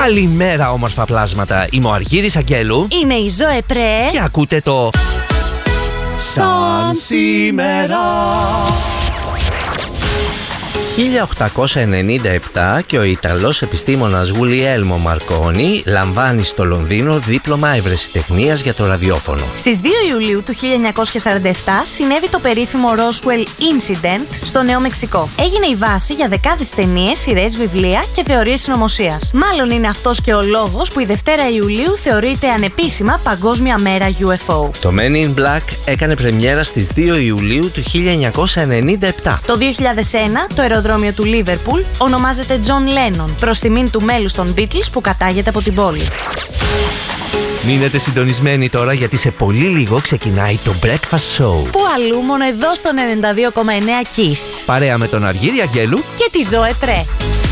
Καλημέρα όμορφα πλάσματα. Είμαι ο Αργύρης Αγγέλου. Είμαι η Ζωέ Πρέ. Και ακούτε το Σαν σήμερα. 1897 και ο Ιταλός επιστήμονας Γουλιέλμο Μαρκόνι λαμβάνει στο Λονδίνο δίπλωμα ευρεσιτεχνίας για το ραδιόφωνο. Στις 2 Ιουλίου του 1947 συνέβη το περίφημο Roswell Incident στο Νέο Μεξικό. Έγινε η βάση για δεκάδες ταινίες, σειρές, βιβλία και θεωρίες συνωμοσίας. Μάλλον είναι αυτός και ο λόγος που η Δευτέρα Ιουλίου θεωρείται ανεπίσημα Παγκόσμια Μέρα UFO. Το Men in Black έκανε πρεμιέρα στις 2 Ιουλίου του 1997. Το 2001 το αεροδρόμιο του Λίβερπουλ ονομάζεται John Lennon προς τιμήν του μέλους των Beatles που κατάγεται από την πόλη. Μείνετε συντονισμένοι τώρα γιατί σε πολύ λίγο ξεκινάει το Breakfast Show. Που αλλού μόνο εδώ στο 92,9 Kiss. Παρέα με τον Αργύρη Αγγέλου και τη Ζωέ Πρέ.